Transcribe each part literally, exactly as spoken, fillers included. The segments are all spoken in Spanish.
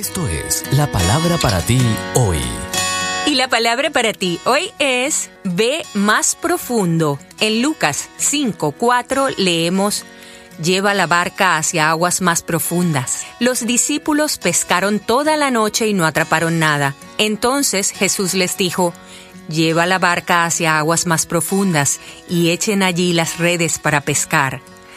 Esto es la palabra para ti hoy. Y la palabra para ti hoy es ve más profundo. En Lucas cinco cuatro leemos: lleva la barca hacia aguas más profundas. Los discípulos pescaron toda la noche y no atraparon nada. Entonces Jesús les dijo: lleva la barca hacia aguas más profundas y echen allí las redes para pescar.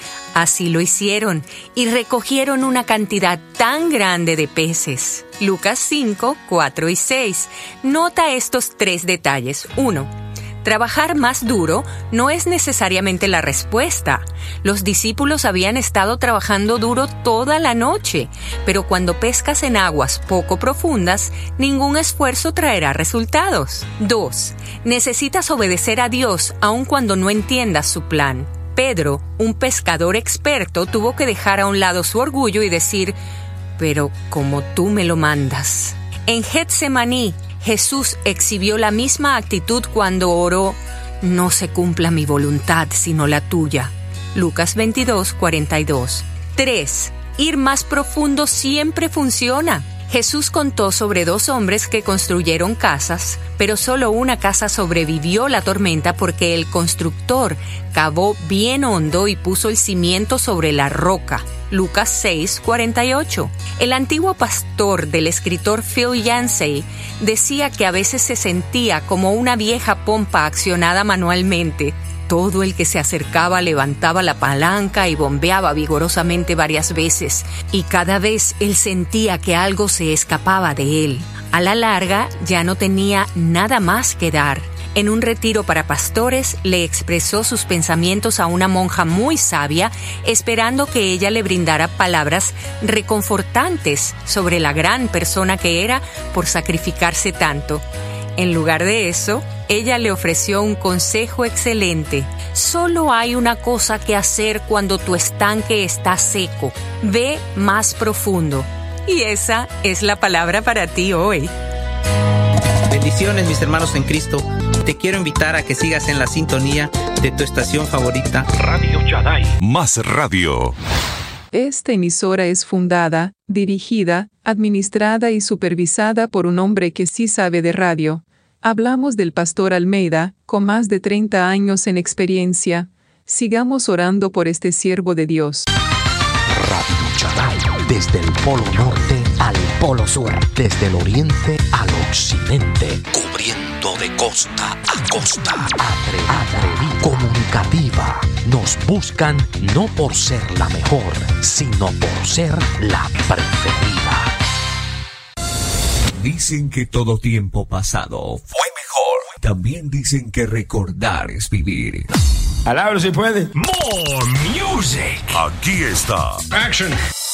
Así lo hicieron y recogieron una cantidad tan grande de peces. Lucas cinco, cuatro y seis. Nota estos tres detalles. uno. Trabajar más duro no es necesariamente la respuesta. Los discípulos habían estado trabajando duro toda la noche, pero cuando pescas en aguas poco profundas, ningún esfuerzo traerá resultados. dos. Necesitas obedecer a Dios aun cuando no entiendas su plan. Pedro, un pescador experto, tuvo que dejar a un lado su orgullo y decir: pero como tú me lo mandas. En Getsemaní, Jesús exhibió la misma actitud cuando oró: no se cumpla mi voluntad sino la tuya. Lucas veintidós, cuarenta y dos. tres. Ir más profundo siempre funciona. Jesús contó sobre dos hombres que construyeron casas, pero solo una casa sobrevivió la tormenta porque el constructor cavó bien hondo y puso el cimiento sobre la roca. Lucas seis, cuarenta y ocho. El antiguo pastor del escritor Phil Yancey decía que a veces se sentía como una vieja pompa accionada manualmente. Todo el que se acercaba levantaba la palanca y bombeaba vigorosamente varias veces, y cada vez él sentía que algo se escapaba de él. A la larga, ya no tenía nada más que dar. En un retiro para pastores, le expresó sus pensamientos a una monja muy sabia, esperando que ella le brindara palabras reconfortantes sobre la gran persona que era por sacrificarse tanto. En lugar de eso, ella le ofreció un consejo excelente. Solo hay una cosa que hacer cuando tu estanque está seco: ve más profundo. Y esa es la palabra para ti hoy. Bendiciones, mis hermanos en Cristo. Te quiero invitar a que sigas en la sintonía de tu estación favorita, Radio Shaddai. Más radio. Esta emisora es fundada, dirigida, administrada y supervisada por un hombre que sí sabe de radio. Hablamos del pastor Almeida, con más de treinta años en experiencia. Sigamos orando por este siervo de Dios. Radio Shaddai, desde el Polo Norte al Polo Sur, desde el Oriente al Occidente, cubriendo de costa a costa. Atrevida, comunicativa. Nos buscan no por ser la mejor, sino por ser la preferida. Dicen que todo tiempo pasado fue mejor. También dicen que recordar es vivir. Alabro si puede. More music. Aquí está. Action.